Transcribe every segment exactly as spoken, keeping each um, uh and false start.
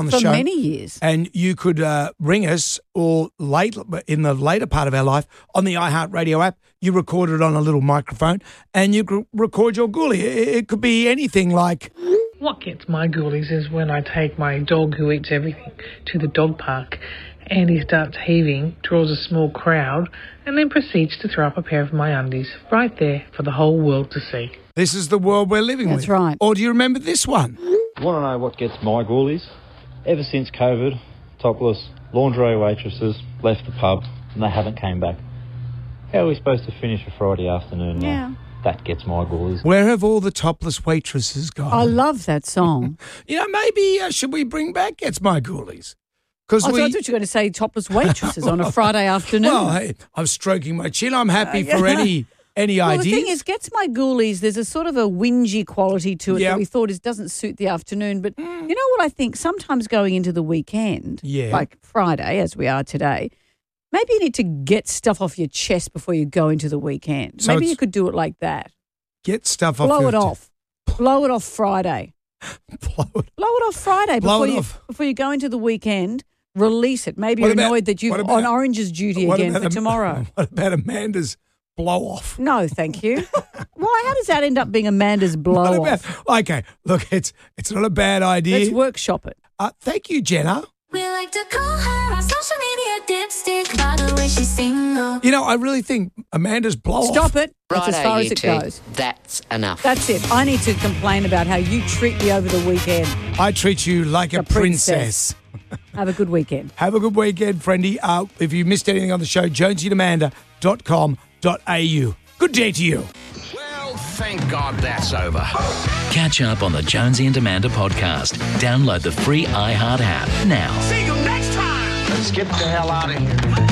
on the For show. many years. And you could uh, ring us or late in the later part of our life on the iHeartRadio app. You record it on a little microphone and you could record your ghoulie. It, it could be anything like... What gets my ghoulies is when I take my dog who eats everything to the dog park and he starts heaving, draws a small crowd, and then proceeds to throw up a pair of my undies right there for the whole world to see. This is the world we're living That's with. That's right. Or do you remember this one? Want to know what gets my ghoulies? Ever since COVID, topless lingerie waitresses left the pub and they haven't came back. How are we supposed to finish a Friday afternoon now? Yeah. That gets my ghoulies. Where have all the topless waitresses gone? I love that song. You know, maybe uh, should we bring back Gets My Ghoulies? Because I we. thought you were going to say topless waitresses on a Friday afternoon. Well, hey, I'm stroking my chin. I'm happy for any any well, ideas. the thing is, Gets My Ghoulies, there's a sort of a whingy quality to it Yep. that we thought is doesn't suit the afternoon. But mm. you know what I think? Sometimes going into the weekend, yeah. like Friday, as we are today, maybe you need to get stuff off your chest before you go into the weekend. So maybe it's- you could do it like that. Get stuff off. Blow your it off. Blow it off Friday. Blow it. Blow it off Friday Blow before it you off. before you go into the weekend. Release it. Maybe What you're about- annoyed that you've what about- on Orange's duty What again about for Am- tomorrow. What about Amanda's blow off? No, thank you. Why? How does that end up being Amanda's blow What off? about, okay, look, it's it's not a bad idea. Let's workshop it. Uh, thank you, Jenna. We like to call her our social media dipstick by the way she's single. You know, I really think Amanda's blow off. Stop it. That's as Righto, far you as it two. goes. That's enough. That's it. I need to complain about how you treat me over the weekend. I treat you like a, A princess. princess. Have a good weekend. Have a good weekend, friendy. Uh, if you missed anything on the show, jonesy and amanda dot com dot a u. Good day to you. Well, thank God that's over. Catch up on the Jonesy and Amanda podcast. Download the free iHeart app now. See you next time. Let's get the hell out of here.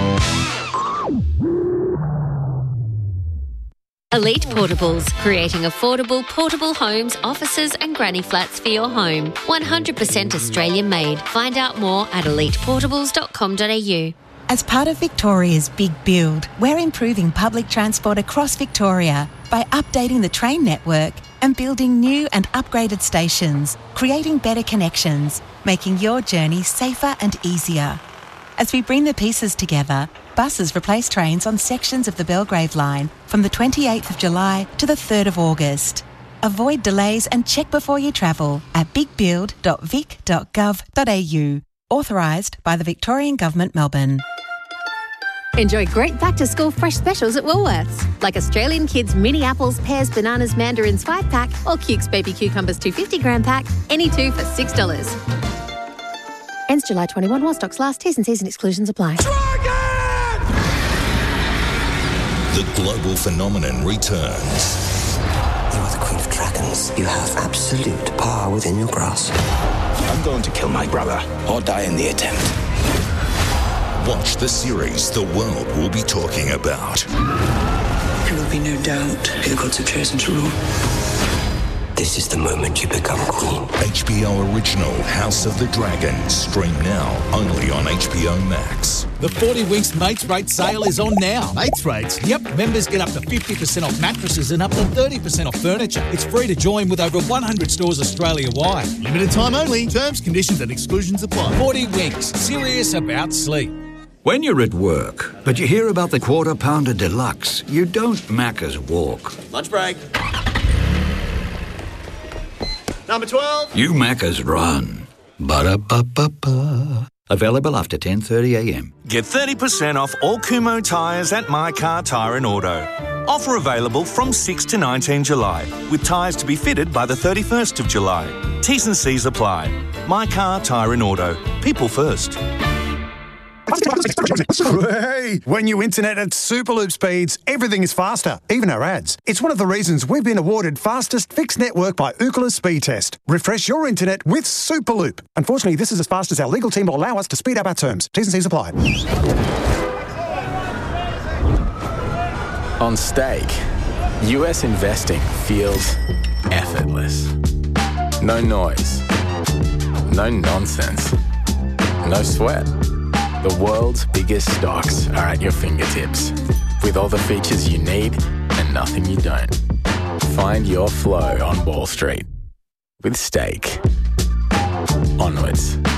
Elite Portables, creating affordable portable homes, offices and granny flats for your home. one hundred percent Australian made. Find out more at elite portables dot com dot a u. As part of Victoria's Big Build, we're improving public transport across Victoria by updating the train network and building new and upgraded stations, creating better connections, making your journey safer and easier. As we bring the pieces together, buses replace trains on sections of the Belgrave line from the twenty-eighth of July to the third of August. Avoid delays and check before you travel at big build dot vic dot gov dot a u. Authorised by the Victorian Government, Melbourne. Enjoy great back-to-school fresh specials at Woolworths, like Australian Kids mini apples, pears, bananas, mandarins five pack or Cukes baby cucumbers two hundred fifty gram pack, any two for six dollars. Ends July twenty-first while stocks last. T's and C's and exclusions apply. The global phenomenon returns. You are the Queen of Dragons. You have absolute power within your grasp. I'm going to kill my brother or die in the attempt. Watch the series the world will be talking about. There will be no doubt who the gods have chosen to rule. This is the moment you become queen. H B O original House of the Dragon. Stream now only on H B O Max. The forty Winks Mates Rate sale is on now. Mates Rates? Yep, members get up to fifty percent off mattresses and up to thirty percent off furniture. It's free to join with over one hundred stores Australia-wide. Limited time only. Terms, conditions and exclusions apply. forty Winks. Serious about sleep. When you're at work, but you hear about the Quarter Pounder Deluxe, you don't Macca's walk. Lunch break. Number twelve. You Macca's run. Ba-da-ba-ba-ba. Available after ten thirty a m. Get thirty percent off all Kumho tyres at My Car Tyre and Auto. Offer available from sixth to nineteenth July, with tyres to be fitted by the thirty-first of July. T's and C's apply. My Car Tyre and Auto. People first. Hey, when you internet at Superloop speeds, everything is faster, even our ads. It's one of the reasons we've been awarded fastest fixed network by Ookla Speed Test. Refresh your internet with Superloop. Unfortunately, this is as fast as our legal team will allow us to speed up our terms. T's and C's apply. On Stake, U S investing feels effortless. No noise. No nonsense. No sweat. The world's biggest stocks are at your fingertips, with all the features you need and nothing you don't. Find your flow on Wall Street with Stake. Onwards.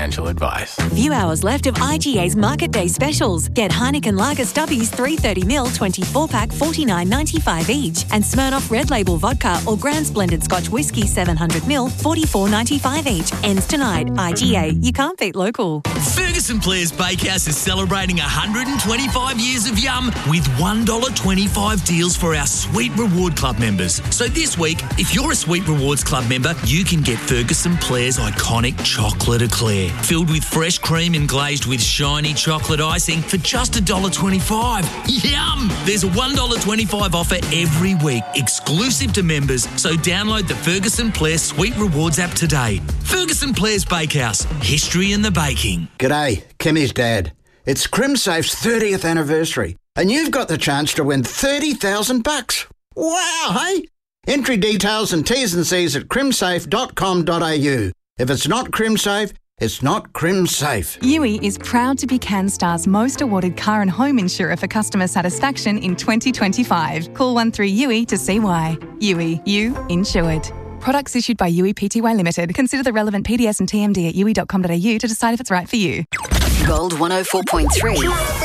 financial advice. Few hours left of I G A's Market Day specials. Get Heineken Lager Stubbies three thirty mil twenty-four pack forty-nine ninety-five each, and Smirnoff Red Label Vodka or Grand Splendid Scotch Whisky seven hundred mil forty-four ninety-five each. Ends tonight. I G A. You can't beat local. Ferguson Players Bakehouse is celebrating one hundred twenty-five years of yum with one dollar twenty-five deals for our Sweet Reward Club members. So this week, if you're a Sweet Rewards Club member, you can get Ferguson Players iconic chocolate eclair, filled with fresh cream and glazed with shiny chocolate icing for just one dollar twenty-five. Yum! There's a one dollar twenty-five offer every week, exclusive to members, so download the Ferguson Players Sweet Rewards app today. Ferguson Players Bakehouse, history in the baking. G'day, Kimmy's dad. It's CrimSafe's thirtieth anniversary, and you've got the chance to win thirty thousand bucks. Wow, hey? Entry details and T's and C's at crimsafe dot com dot a u. If it's not CrimSafe, it's not CrimSafe. U I is proud to be CanStar's most awarded car and home insurer for customer satisfaction in twenty twenty-five. Call one three U I to see why. U I, you insured. Products issued by U I Pty Limited. Consider the relevant P D S and T M D at u i dot com dot a u to decide if it's right for you. Gold one oh four point three.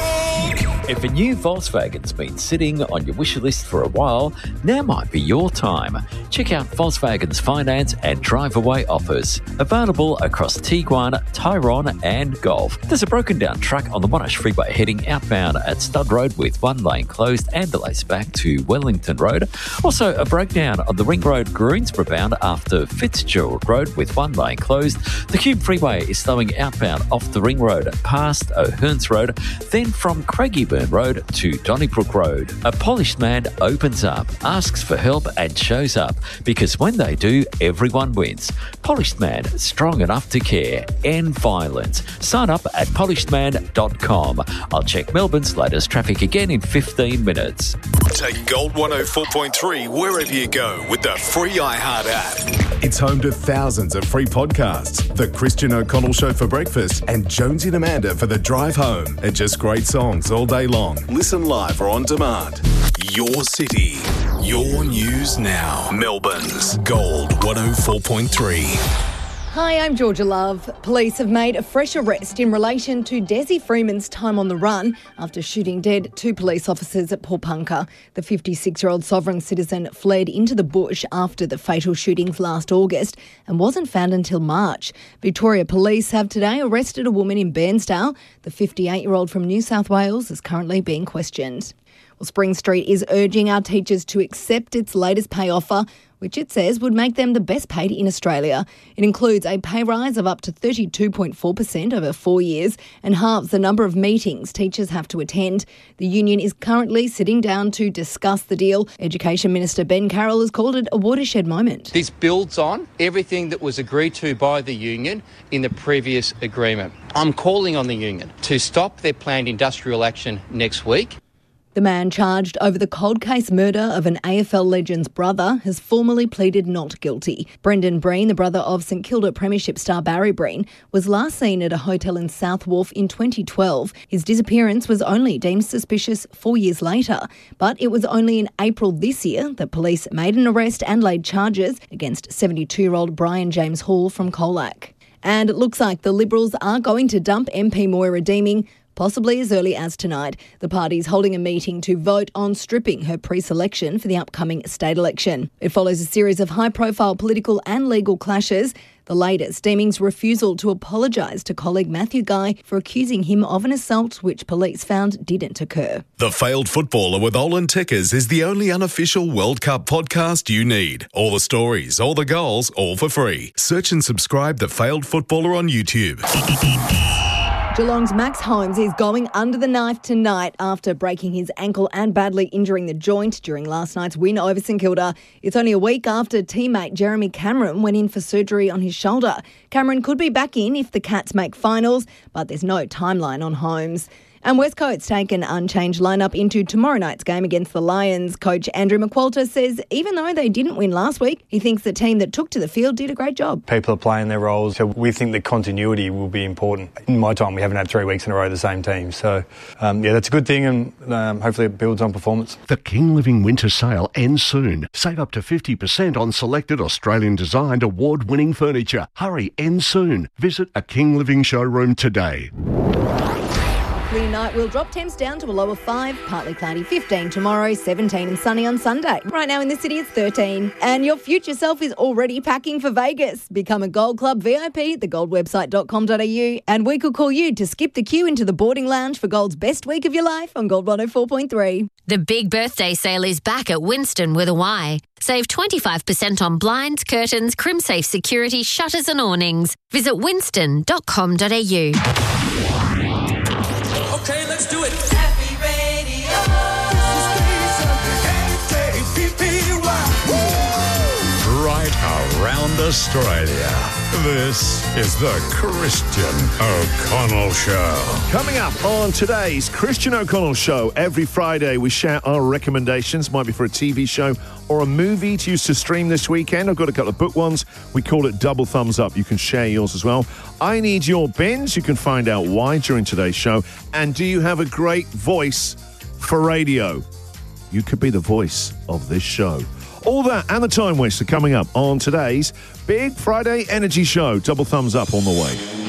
If a new Volkswagen's been sitting on your wish list for a while, now might be your time. Check out Volkswagen's finance and drive-away offers, available across Tiguan, Tyrone and Golf. There's a broken-down truck on the Monash Freeway heading outbound at Stud Road with one lane closed and delays back to Wellington Road. Also, a breakdown on the Ring Road Greensboro bound after Fitzgerald Road with one lane closed. The Cube Freeway is slowing outbound off the Ring Road past O'Hearns Road, then from Craigieburn Road to Donnybrook Road. A polished man opens up, asks for help and shows up, because when they do, everyone wins. Polished Man, strong enough to care. End violence. Sign up at polished man dot com. I'll check Melbourne's latest traffic again in fifteen minutes. Take Gold one oh four point three wherever you go with the free iHeart app. It's home to thousands of free podcasts. The Christian O'Connell Show for breakfast and Jonesy and Amanda for the drive home. And just great songs all day long. Listen live or on demand. Your city, your news now. Melbourne's Gold one oh four point three. Hi, I'm Georgia Love. Police have made a fresh arrest in relation to Desi Freeman's time on the run after shooting dead two police officers at Paulpunka. The fifty-six-year-old sovereign citizen fled into the bush after the fatal shootings last August and wasn't found until March. Victoria Police have today arrested a woman in Bairnsdale. The fifty-eight-year-old from New South Wales is currently being questioned. Well, Spring Street is urging our teachers to accept its latest pay offer, which it says would make them the best paid in Australia. It includes a pay rise of up to thirty-two point four percent over four years and halves the number of meetings teachers have to attend. The union is currently sitting down to discuss the deal. Education Minister Ben Carroll has called it a watershed moment. This builds on everything that was agreed to by the union in the previous agreement. I'm calling on the union to stop their planned industrial action next week. The man charged over the cold case murder of an A F L legend's brother has formally pleaded not guilty. Brendan Breen, the brother of St Kilda Premiership star Barry Breen, was last seen at a hotel in South Wharf in twenty twelve. His disappearance was only deemed suspicious four years later, but it was only in April this year that police made an arrest and laid charges against seventy-two-year-old Brian James Hall from Colac. And it looks like the Liberals are going to dump M P Moira Deeming, possibly as early as tonight. The party's holding a meeting to vote on stripping her pre-selection for the upcoming state election. It follows a series of high-profile political and legal clashes. The latest, Deeming's refusal to apologise to colleague Matthew Guy for accusing him of an assault which police found didn't occur. The Failed Footballer with Olin Tickers is the only unofficial World Cup podcast you need. All the stories, all the goals, all for free. Search and subscribe The Failed Footballer on YouTube. Geelong's Max Holmes is going under the knife tonight after breaking his ankle and badly injuring the joint during last night's win over St Kilda. It's only a week after teammate Jeremy Cameron went in for surgery on his shoulder. Cameron could be back in if the Cats make finals, but there's no timeline on Holmes. And Westcoast's taken unchanged lineup into tomorrow night's game against the Lions. Coach Andrew McQualter says even though they didn't win last week, he thinks the team that took to the field did a great job. People are playing their roles, so we think that continuity will be important. In my time, we haven't had three weeks in a row the same team, so um, yeah, that's a good thing, and um, hopefully it builds on performance. The King Living Winter Sale ends soon. Save up to fifty percent on selected Australian-designed award-winning furniture. Hurry, ends soon. Visit a King Living showroom today. Clear night will drop temps down to a low of five, partly cloudy fifteen tomorrow, seventeen and sunny on Sunday. Right now in the city it's thirteen. And your future self is already packing for Vegas. Become a Gold Club V I P at the gold website dot com dot a u, and we could call you to skip the queue into the boarding lounge for Gold's best week of your life on Gold one oh four point three. The big birthday sale is back at Winston with a Y. Save twenty-five percent on blinds, curtains, CrimSafe security, shutters and awnings. Visit winston dot com dot a u. Okay, let's do it. Happy Radio. Right around Australia. This is the Christian O'Connell Show. Coming up on today's Christian O'Connell Show, every Friday we share our recommendations, might be for a T V show or a movie to use to stream this weekend. I've got a couple of book ones. We call it Double Thumbs Up. You can share yours as well. I need your bins. You can find out why during today's show. And do you have a great voice for radio? You could be the voice of this show. All that and the Time Waster coming up on today's Big Friday Energy Show. Double thumbs up on the way.